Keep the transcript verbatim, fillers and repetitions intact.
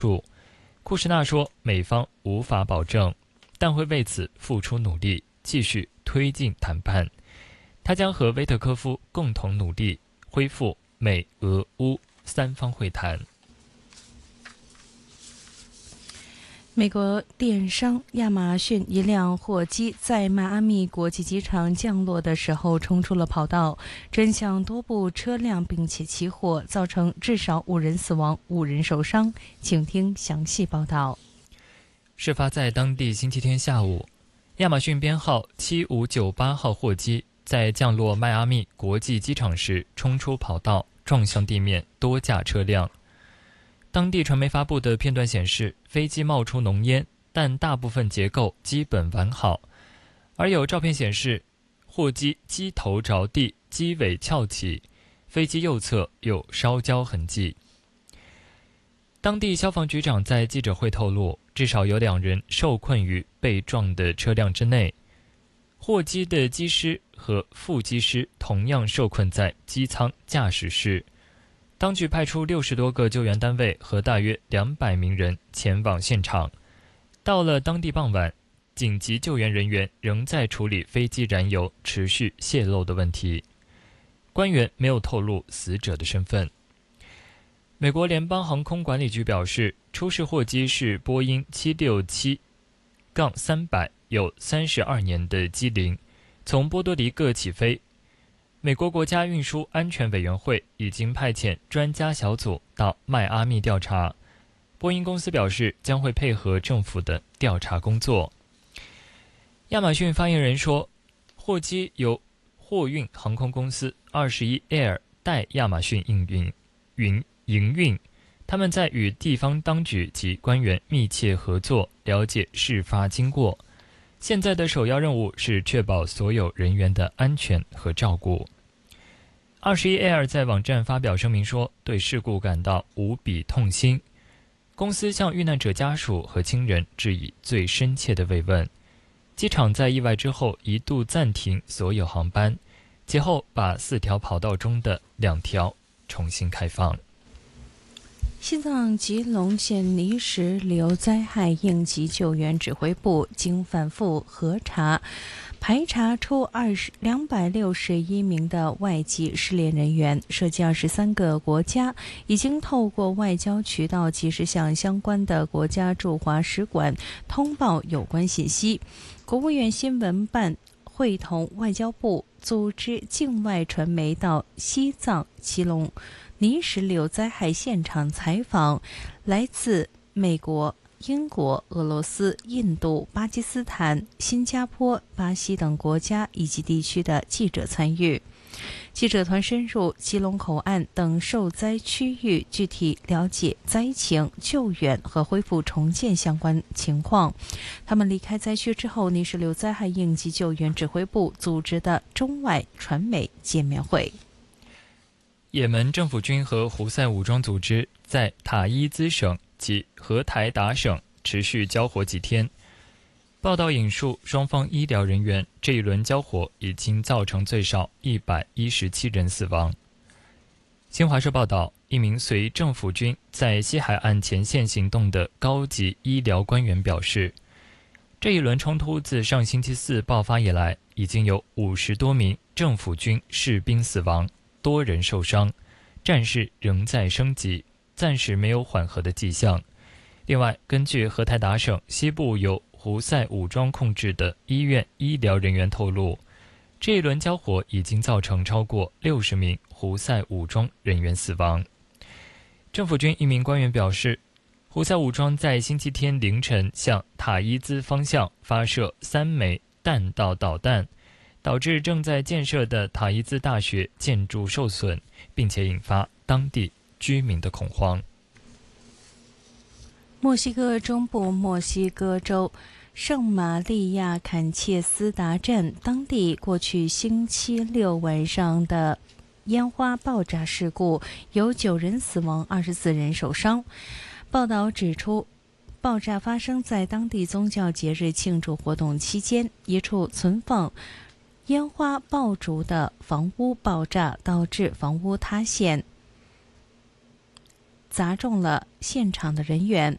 库什纳说，美方无法保证，但会为此付出努力，继续推进谈判。他将和威特科夫共同努力恢复美俄乌三方会谈。 美国电商亚马逊一辆货机在迈阿密国际机场降落的时候冲出了跑道，转向多部车辆并且起火，造成至少五人死亡、五人受伤。请听详细报道。 事发在当地星期天下午，亚马逊编号七五九八号货机在降落迈阿密国际机场时冲出跑道，撞向地面多架车辆。当地传媒发布的片段显示，飞机冒出浓烟，但大部分结构基本完好。而有照片显示，货机机头着地，机尾翘起，飞机右侧有烧焦痕迹。当地消防局长在记者会透露，至少有两人受困于被撞的车辆之内。货机的机师和副机师同样受困在机舱驾驶室。当局派出六十多个救援单位和大约两百名人前往现场。到了当地傍晚，紧急救援人员仍在处理飞机燃油持续泄漏的问题。官员没有透露死者的身份。美国联邦航空管理局表示，出事货机是波音七六七三百，有三十二年的机龄，从波多黎各起飞。美国国家运输安全委员会已经派遣专家小组到迈阿密调查。波音公司表示将会配合政府的调查工作。亚马逊发言人说，货机由货运航空公司二十一 Air 代亚马逊营运营营运，他们在与地方当局及官员密切合作，了解事发经过。现在的首要任务是确保所有人员的安全和照顾。二十一 Air 在网站发表声明说，对事故感到无比痛心。公司向遇难者家属和亲人致以最深切的慰问。机场在意外之后一度暂停所有航班，其后把四条跑道中的两条重新开放。 西藏吉隆县泥石流灾害应急救援指挥部经反复核查，排查出两百六十一名的外籍失联人员，涉及二十三个国家，已经透过外交渠道及时向相关的国家驻华使馆通报有关信息。国务院新闻办会同外交部组织境外传媒到西藏吉隆泥石流灾害现场采访，来自美国、英国、俄罗斯、印度、巴基斯坦、新加坡、巴西等国家以及地区的记者参与。记者团深入吉隆口岸等受灾区域，具体了解灾情、救援和恢复重建相关情况。他们离开灾区之后，泥石流灾害应急救援指挥部组织的中外传媒见面会。 也门政府军和胡塞武装组织在塔伊兹省及荷台达省持续交火几天。报道引述双方医疗人员，这一轮交火已经造成最少一百一十七人死亡。新华社报道，一名随政府军在西海岸前线行动的高级医疗官员表示，这一轮冲突自上星期四爆发以来，已经有五十多名政府军士兵死亡，多人受伤，战事仍在升级，暂时没有缓和的迹象。另外，根据荷台达省西部由胡塞武装控制的医院医疗人员透露，这一轮交火已经造成超过六十名胡塞武装人员死亡。政府军一名官员表示，胡塞武装在星期天凌晨向塔伊兹方向发射三枚弹道导弹，导致正在建设的塔伊兹大学建筑受损，并且引发当地居民的恐慌。 墨西哥中部墨西哥州圣玛利亚坎切斯达镇，当地过去星期六晚上的烟花爆炸事故，有九人死亡，二十四人受伤。报道指出，爆炸发生在当地宗教节日庆祝活动期间，一处存放烟花爆竹的房屋爆炸，导致房屋塌陷。 砸中了现场的人员。